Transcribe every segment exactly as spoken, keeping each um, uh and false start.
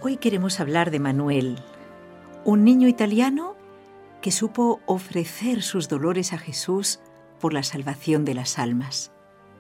Hoy queremos hablar de Manuel, un niño italiano que supo ofrecer sus dolores a Jesús por la salvación de las almas.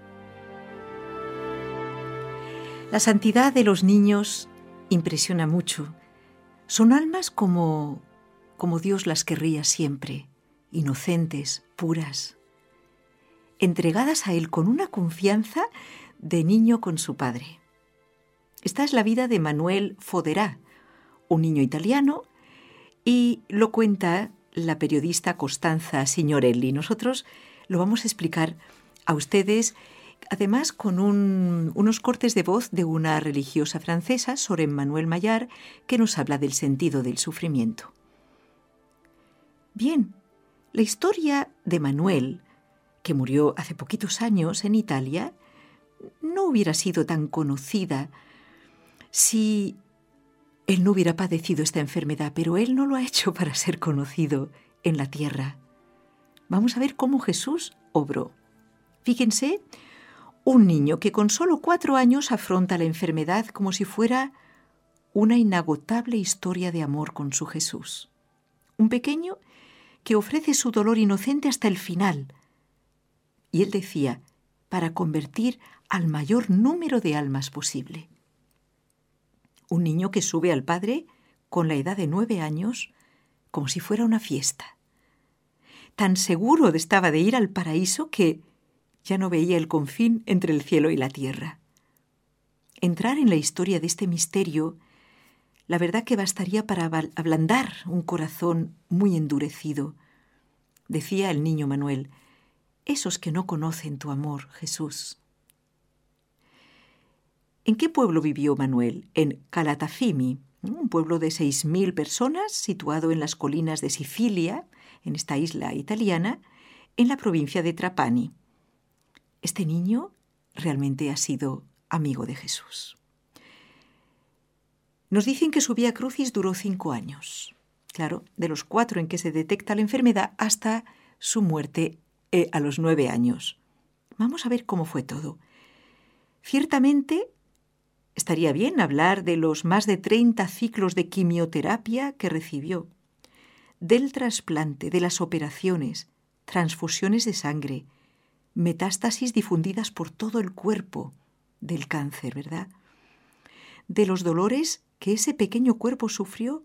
La santidad de los niños impresiona mucho. Son almas como, como Dios las querría siempre, inocentes, puras, entregadas a Él con una confianza de niño con su padre. Esta es la vida de Manuel Foderà, un niño italiano, y lo cuenta la periodista Costanza Signorelli. Nosotros lo vamos a explicar a ustedes, además con un, unos cortes de voz de una religiosa francesa, Sor Emmanuelle Maillard, que nos habla del sentido del sufrimiento. Bien, la historia de Manuel, que murió hace poquitos años en Italia, no hubiera sido tan conocida si él no hubiera padecido esta enfermedad, pero él no lo ha hecho para ser conocido en la tierra. Vamos a ver cómo Jesús obró. Fíjense, un niño que con solo cuatro años afronta la enfermedad como si fuera una inagotable historia de amor con su Jesús. Un pequeño que ofrece su dolor inocente hasta el final. Y él decía, para convertir al mayor número de almas posible. Un niño que sube al Padre con la edad de nueve años como si fuera una fiesta. Tan seguro estaba de ir al paraíso que ya no veía el confín entre el cielo y la tierra. Entrar en la historia de este misterio, la verdad que bastaría para ablandar un corazón muy endurecido. Decía el niño Manuel, esos que no conocen tu amor, Jesús. ¿En qué pueblo vivió Manuel? En Calatafimi, un pueblo de seis mil personas situado en las colinas de Sicilia, en esta isla italiana, en la provincia de Trapani. Este niño realmente ha sido amigo de Jesús. Nos dicen que su Vía Crucis duró cinco años. Claro, de los cuatro en que se detecta la enfermedad hasta su muerte eh, a los nueve años. Vamos a ver cómo fue todo. Ciertamente, estaría bien hablar de los más de treinta ciclos de quimioterapia que recibió, del trasplante, de las operaciones, transfusiones de sangre, metástasis difundidas por todo el cuerpo del cáncer, ¿verdad? De los dolores que ese pequeño cuerpo sufrió.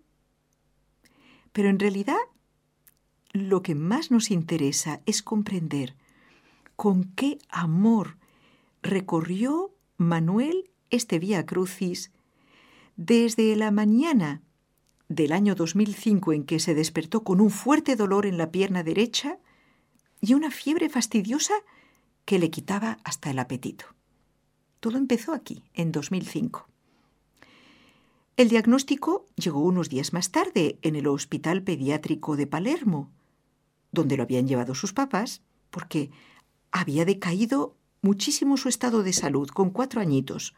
Pero en realidad, lo que más nos interesa es comprender con qué amor recorrió Manuel este Vía Crucis desde la mañana del año dos mil cinco en que se despertó con un fuerte dolor en la pierna derecha y una fiebre fastidiosa que le quitaba hasta el apetito. Todo empezó aquí, en dos mil cinco. El diagnóstico llegó unos días más tarde en el Hospital Pediátrico de Palermo, donde lo habían llevado sus papás, porque había decaído muchísimo su estado de salud, con cuatro añitos.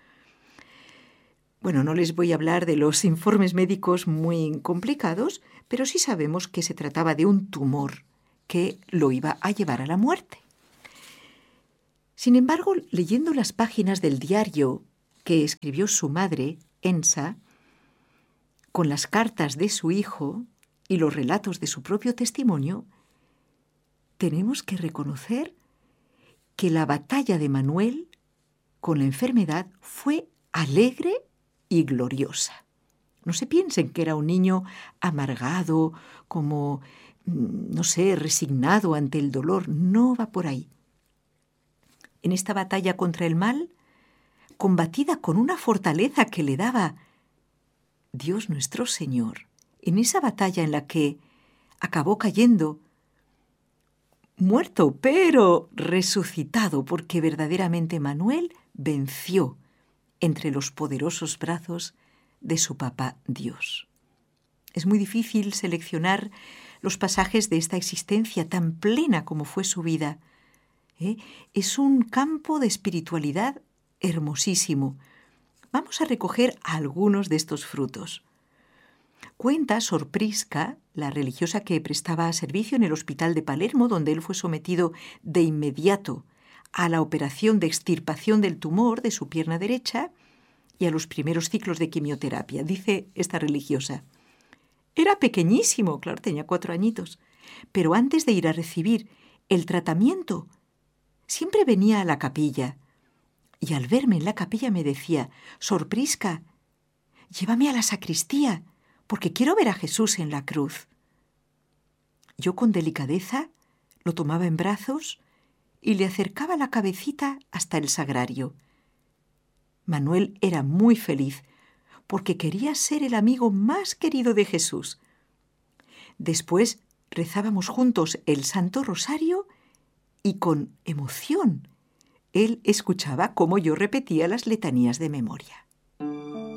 Bueno, no les voy a hablar de los informes médicos muy complicados, pero sí sabemos que se trataba de un tumor que lo iba a llevar a la muerte. Sin embargo, leyendo las páginas del diario que escribió su madre, Ensa, con las cartas de su hijo y los relatos de su propio testimonio, tenemos que reconocer que la batalla de Manuel con la enfermedad fue alegre y gloriosa. No se piensen que era un niño amargado, como, no sé, resignado ante el dolor. No va por ahí. En esta batalla contra el mal, combatida con una fortaleza que le daba Dios nuestro Señor, en esa batalla en la que acabó cayendo muerto, pero resucitado, porque verdaderamente Manuel venció entre los poderosos brazos de su papá Dios. Es muy difícil seleccionar los pasajes de esta existencia tan plena como fue su vida. ¿Eh? Es un campo de espiritualidad hermosísimo. Vamos a recoger algunos de estos frutos. Cuenta Sor Prisca, la religiosa que prestaba servicio en el hospital de Palermo, donde él fue sometido de inmediato a la operación de extirpación del tumor de su pierna derecha, y a los primeros ciclos de quimioterapia, dice esta religiosa. Era pequeñísimo, claro, tenía cuatro añitos, pero antes de ir a recibir el tratamiento, siempre venía a la capilla y al verme en la capilla me decía, «Sorprisca, llévame a la sacristía, porque quiero ver a Jesús en la cruz». Yo con delicadeza lo tomaba en brazos y le acercaba la cabecita hasta el sagrario. Manuel era muy feliz porque quería ser el amigo más querido de Jesús. Después rezábamos juntos el Santo Rosario y con emoción él escuchaba cómo yo repetía las letanías de memoria.